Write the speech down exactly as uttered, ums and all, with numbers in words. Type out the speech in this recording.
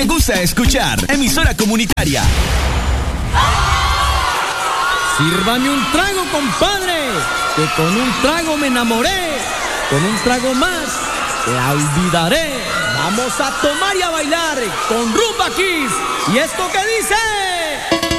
me gusta escuchar. Emisora comunitaria. Sírvame un trago, compadre, que con un trago me enamoré. Con un trago más la olvidaré. Vamos a tomar y a bailar con Rumba Kiss. ¿Y esto qué dice?